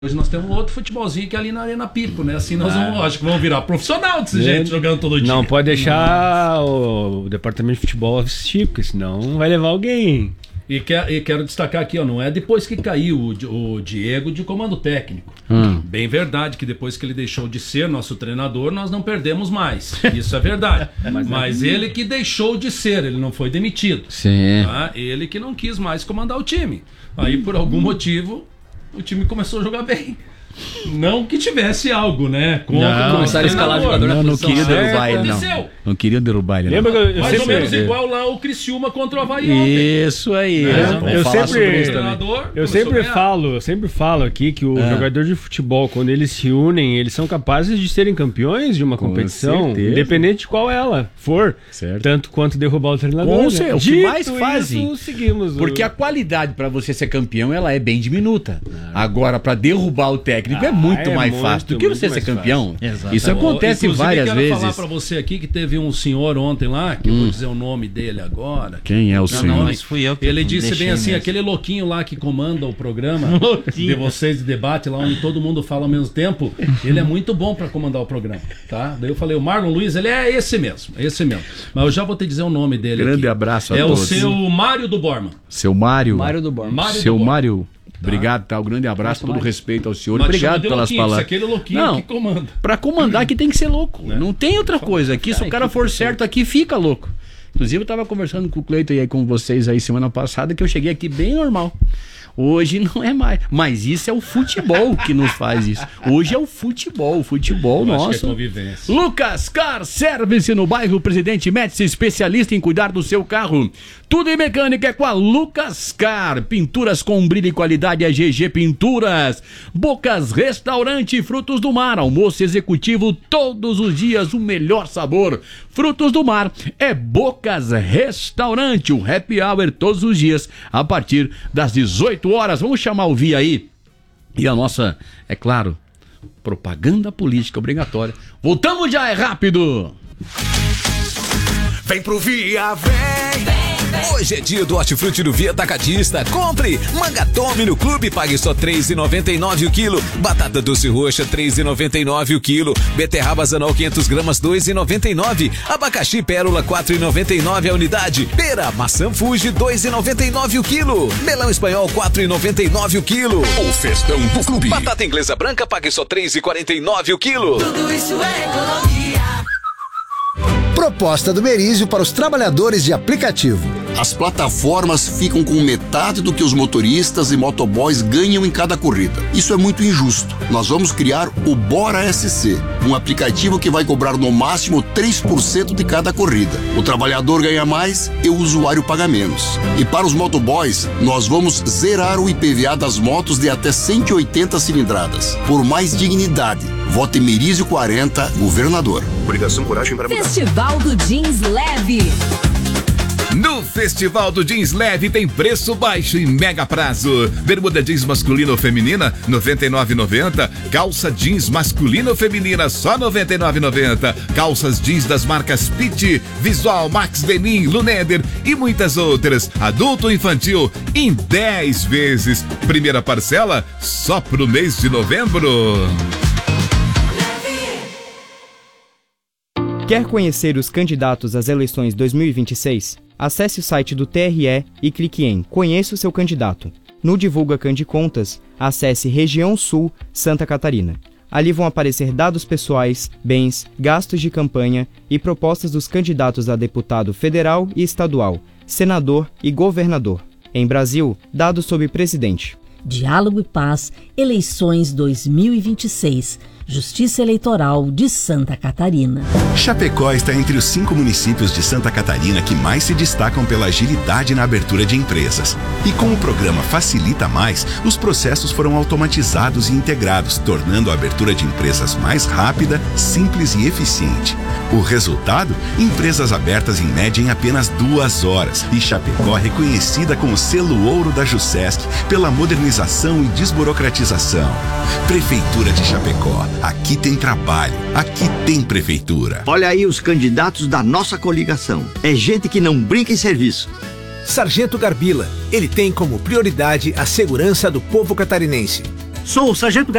Hoje nós temos outro futebolzinho que é ali na Arena Pipo, né? Assim nós acho que vamos virar profissional desse jeito, jogando todo dia. Não pode deixar o departamento de futebol assistir, porque senão vai levar alguém. E quero destacar aqui, ó, não é depois que caiu o Diego de comando técnico. Bem verdade que depois que ele deixou de ser nosso treinador, nós não perdemos mais. Isso é verdade. Mas ele que deixou de ser, ele não foi demitido. Sim. Tá? Ele que não quis mais comandar o time. Aí, por algum motivo, o time começou a jogar bem. Não que tivesse algo, né? Começaram a escalar jogador na posição. Não queria derrubar ele, não. Não queria derrubar ele, não. Lembra que eu Mais sempre... ou menos igual lá o Criciúma contra o Havaí ontem. Isso aí. Eu sempre falo aqui que o jogador de futebol, quando eles se unem, eles são capazes de serem campeões de uma competição, independente de qual ela for. Certo. Tanto quanto derrubar o treinador. O que mais fazem. Seguimos porque a qualidade para você ser campeão, ela é bem diminuta. Agora, para derrubar o técnico é muito mais fácil do que você ser campeão. Isso acontece várias vezes. Eu quero falar para você aqui que teve um senhor ontem lá, que eu vou dizer o nome dele agora. Quem é o senhor? Não, mas fui eu que ele disse bem assim, aquele louquinho lá que comanda o programa de vocês de debate lá, onde todo mundo fala ao mesmo tempo, ele é muito bom para comandar o programa, tá? Daí eu falei, o Marlon Luiz, ele é esse mesmo. Mas eu já vou te dizer o nome dele. Grande abraço a todos. É o seu Mário do Borman. Seu Mário? Mário do Borman. Seu Mário. Obrigado, tá? Um grande abraço, todo respeito ao senhor. Obrigado pelas palavras. Aquele louquinho que comanda. Pra comandar aqui tem que ser louco. Não tem outra coisa. Aqui, se o cara for certo aqui, fica louco. Inclusive, eu tava conversando com o Cleiton e aí com vocês aí semana passada, que eu cheguei aqui bem normal. Hoje não é mais. Mas isso é o futebol que nos faz isso. Hoje é o futebol nosso. Acho que é convivência. Lucas Car Service no bairro Presidente Médici, especialista em cuidar do seu carro. Tudo em mecânica é com a Lucas Car. Pinturas com brilho e qualidade é GG Pinturas. Bocas Restaurante Frutos do Mar. Almoço executivo todos os dias, o melhor sabor. Frutos do Mar é Bocas Restaurante. O happy hour todos os dias a partir das 18 horas. Vamos chamar o Via aí. E a nossa, é claro, propaganda política obrigatória. Voltamos já, é rápido. Vem pro Via, vem. Hoje é dia do Hortifruti do Via Atacadista. Compre! Mangatome no clube, pague só R$ 3,99 o quilo. Batata doce roxa, R$ 3,99 o quilo. Beterraba Zanol 500 gramas, R$ 2,99. Abacaxi Pérola, R$ 4,99 a unidade. Pera, maçã Fuji, R$ 2,99 o quilo. Melão espanhol, R$ 4,99 o quilo. O festão do clube. Batata inglesa branca, pague só R$ 3,49 o quilo. Tudo isso é economia. Proposta do Merizio para os trabalhadores de aplicativo. As plataformas ficam com metade do que os motoristas e motoboys ganham em cada corrida. Isso é muito injusto. Nós vamos criar o Bora SC, um aplicativo que vai cobrar no máximo 3% de cada corrida. O trabalhador ganha mais e o usuário paga menos. E para os motoboys, nós vamos zerar o IPVA das motos de até 180 cilindradas. Por mais dignidade. Vote Merizio 40, governador. Obrigação, coragem para mudar. Festival do Jeans Leve. No Festival do Jeans Leve tem preço baixo e mega prazo. Bermuda jeans masculina ou feminina, R$ 99,90. Calça jeans masculina ou feminina, só R$ 99,90. Calças jeans das marcas Pitti, Visual, Max Denim, Luneder e muitas outras. Adulto ou infantil, em 10 vezes. Primeira parcela, só pro mês de novembro. Quer conhecer os candidatos às eleições 2026? Acesse o site do TRE e clique em Conheça o seu candidato. No Divulga Candicontas, acesse Região Sul, Santa Catarina. Ali vão aparecer dados pessoais, bens, gastos de campanha e propostas dos candidatos a deputado federal e estadual, senador e governador. Em Brasil, dados sobre presidente. Diálogo e Paz, eleições 2026. Justiça Eleitoral de Santa Catarina. Chapecó está entre os 5 municípios de Santa Catarina que mais se destacam pela agilidade na abertura de empresas. E com o programa Facilita Mais, os processos foram automatizados e integrados, tornando a abertura de empresas mais rápida, simples e eficiente. O resultado? Empresas abertas em média em apenas 2 horas. E Chapecó reconhecida com o selo ouro da Jusesc pela modernização e desburocratização. Prefeitura de Chapecó. Aqui tem trabalho, aqui tem prefeitura. Olha aí os candidatos da nossa coligação. É gente que não brinca em serviço. Sargento Garbila, ele tem como prioridade a segurança do povo catarinense. Sou o Sargento